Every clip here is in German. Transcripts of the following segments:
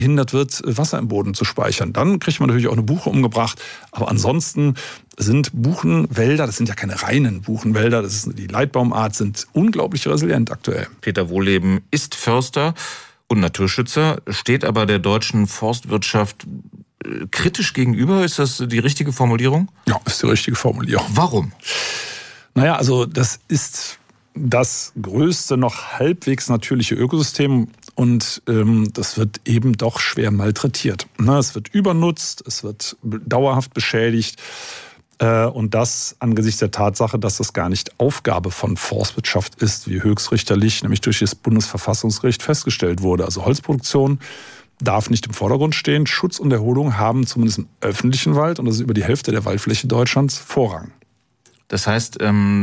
gehindert wird, Wasser im Boden zu speichern. Dann kriegt man natürlich auch eine Buche umgebracht. Aber ansonsten sind Buchenwälder, das sind ja keine reinen Buchenwälder, das ist die Leitbaumart, sind unglaublich resilient aktuell. Peter Wohlleben ist Förster und Naturschützer, steht aber der deutschen Forstwirtschaft kritisch gegenüber. Ist das die richtige Formulierung? Ja, ist die richtige Formulierung. Warum? Naja, also das ist das größte noch halbwegs natürliche Ökosystem und das wird eben doch schwer malträtiert. Es wird übernutzt, es wird dauerhaft beschädigt und das angesichts der Tatsache, dass das gar nicht Aufgabe von Forstwirtschaft ist, wie höchstrichterlich, nämlich durch das Bundesverfassungsgericht festgestellt wurde. Also Holzproduktion darf nicht im Vordergrund stehen. Schutz und Erholung haben zumindest im öffentlichen Wald, und das ist über die Hälfte der Waldfläche Deutschlands, Vorrang. Das heißt,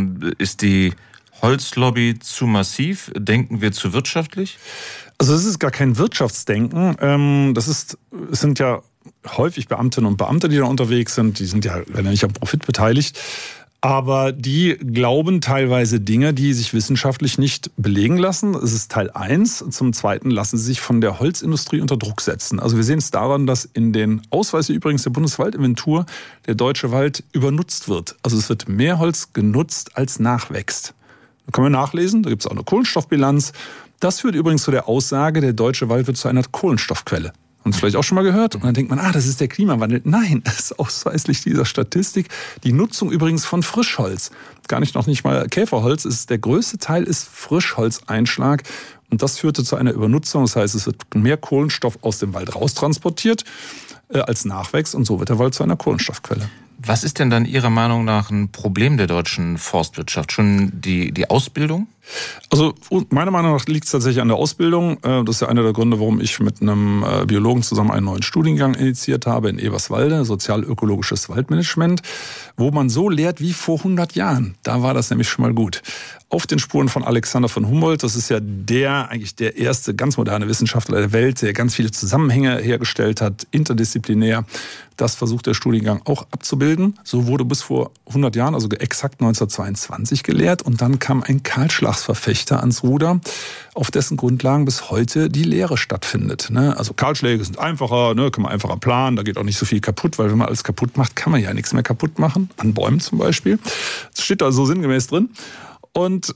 ist die Holzlobby zu massiv? Denken wir zu wirtschaftlich? Also es ist gar kein Wirtschaftsdenken. Es sind ja häufig Beamtinnen und Beamte, die da unterwegs sind. Die sind ja, wenn ja nicht am Profit beteiligt. Aber die glauben teilweise Dinge, die sich wissenschaftlich nicht belegen lassen. Es ist Teil 1. Zum Zweiten lassen sie sich von der Holzindustrie unter Druck setzen. Also wir sehen es daran, dass in den Ausweisen übrigens der Bundeswaldinventur der deutsche Wald übernutzt wird. Also es wird mehr Holz genutzt, als nachwächst. Da können wir nachlesen, da gibt es auch eine Kohlenstoffbilanz. Das führt übrigens zu der Aussage, der deutsche Wald wird zu einer Kohlenstoffquelle. Haben Sie vielleicht auch schon mal gehört? Und dann denkt man, das ist der Klimawandel. Nein, das ist ausweislich dieser Statistik. Die Nutzung übrigens von Frischholz, noch nicht mal Käferholz, der größte Teil ist Frischholzeinschlag. Und das führte zu einer Übernutzung. Das heißt, es wird mehr Kohlenstoff aus dem Wald raustransportiert als Nachwächst. Und so wird der Wald zu einer Kohlenstoffquelle. Was ist denn dann Ihrer Meinung nach ein Problem der deutschen Forstwirtschaft? Schon die Ausbildung? Also meiner Meinung nach liegt es tatsächlich an der Ausbildung. Das ist ja einer der Gründe, warum ich mit einem Biologen zusammen einen neuen Studiengang initiiert habe in Eberswalde, sozial-ökologisches Waldmanagement, wo man so lehrt wie vor 100 Jahren. Da war das nämlich schon mal gut. Auf den Spuren von Alexander von Humboldt, das ist ja eigentlich der erste ganz moderne Wissenschaftler der Welt, der ganz viele Zusammenhänge hergestellt hat, interdisziplinär. Das versucht der Studiengang auch abzubilden. So wurde bis vor 100 Jahren, also exakt 1922 gelehrt. Und dann kam ein Kahlschlagsverfechter ans Ruder, auf dessen Grundlagen bis heute die Lehre stattfindet. Also Kahlschläge sind einfacher, kann man einfacher planen, da geht auch nicht so viel kaputt, weil wenn man alles kaputt macht, kann man ja nichts mehr kaputt machen, an Bäumen zum Beispiel. Das steht da so sinngemäß drin. Und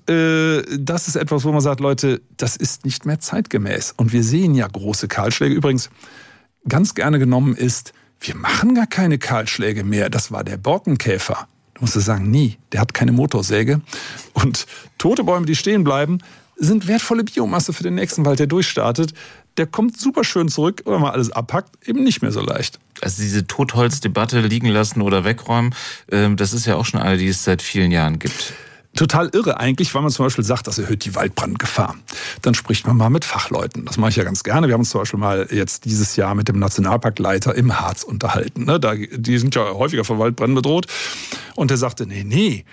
das ist etwas, wo man sagt, Leute, das ist nicht mehr zeitgemäß. Und wir sehen ja große Kahlschläge. Übrigens, ganz gerne genommen ist, wir machen gar keine Kahlschläge mehr. Das war der Borkenkäfer. Du musst sagen, nie. Der hat keine Motorsäge. Und tote Bäume, die stehen bleiben, sind wertvolle Biomasse für den nächsten Wald, der durchstartet. Der kommt super schön zurück, wenn man alles abhackt, eben nicht mehr so leicht. Also diese Totholzdebatte liegen lassen oder wegräumen, das ist ja auch schon eine, die es seit vielen Jahren gibt. Total irre eigentlich, weil man zum Beispiel sagt, das erhöht die Waldbrandgefahr. Dann spricht man mal mit Fachleuten. Das mache ich ja ganz gerne. Wir haben uns zum Beispiel mal jetzt dieses Jahr mit dem Nationalparkleiter im Harz unterhalten. Die sind ja häufiger von Waldbränden bedroht. Und der sagte, nee,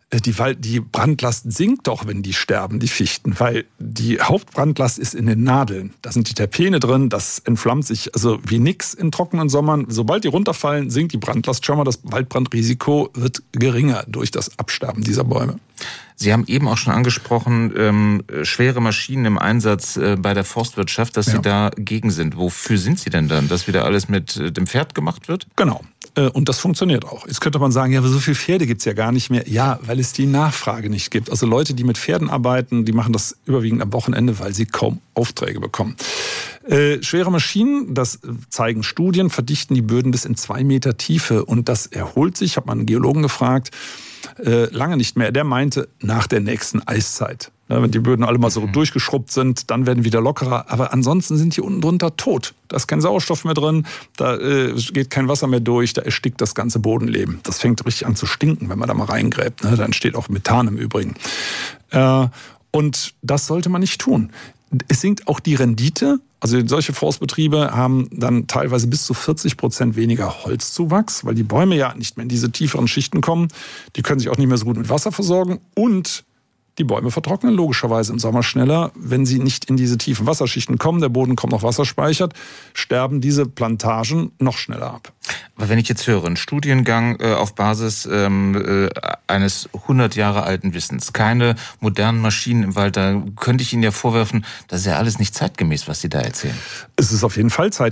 die Brandlast sinkt doch, wenn die sterben, die Fichten, weil die Hauptbrandlast ist in den Nadeln. Da sind die Terpene drin, das entflammt sich also wie nix in trockenen Sommern. Sobald die runterfallen, sinkt die Brandlast schon mal. Das Waldbrandrisiko wird geringer durch das Absterben dieser Bäume. Sie haben eben auch schon angesprochen, schwere Maschinen im Einsatz bei der Forstwirtschaft, dass Sie dagegen sind. Wofür sind Sie denn dann? Dass wieder alles mit dem Pferd gemacht wird? Genau. Und das funktioniert auch. Jetzt könnte man sagen, ja, aber so viele Pferde gibt's ja gar nicht mehr. Ja, weil es die Nachfrage nicht gibt. Also Leute, die mit Pferden arbeiten, die machen das überwiegend am Wochenende, weil sie kaum Aufträge bekommen. Schwere Maschinen, das zeigen Studien, verdichten die Böden bis in 2 Meter Tiefe. Und das erholt sich, ich habe mal einen Geologen gefragt, lange nicht mehr. Der meinte, nach der nächsten Eiszeit. Wenn die Böden alle mal so durchgeschrubbt sind, dann werden wieder lockerer. Aber ansonsten sind die unten drunter tot. Da ist kein Sauerstoff mehr drin, da geht kein Wasser mehr durch, da erstickt das ganze Bodenleben. Das fängt richtig an zu stinken, wenn man da mal reingräbt. Da entsteht auch Methan im Übrigen. Und das sollte man nicht tun. Es sinkt auch die Rendite. Also solche Forstbetriebe haben dann teilweise bis zu 40% weniger Holzzuwachs, weil die Bäume ja nicht mehr in diese tieferen Schichten kommen. Die können sich auch nicht mehr so gut mit Wasser versorgen. Und die Bäume vertrocknen logischerweise im Sommer schneller. Wenn sie nicht in diese tiefen Wasserschichten kommen, der Boden kaum noch Wasser speichert, sterben diese Plantagen noch schneller ab. Aber wenn ich jetzt höre, ein Studiengang auf Basis eines 100 Jahre alten Wissens, keine modernen Maschinen im Wald, da könnte ich Ihnen ja vorwerfen, das ist ja alles nicht zeitgemäß, was Sie da erzählen. Es ist auf jeden Fall zeitgemäß.